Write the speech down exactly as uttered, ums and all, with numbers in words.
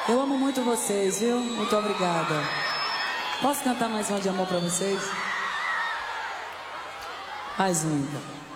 Eu amo muito vocês, viu? Muito obrigada. Posso cantar mais uma de amor pra vocês? Mais um, então.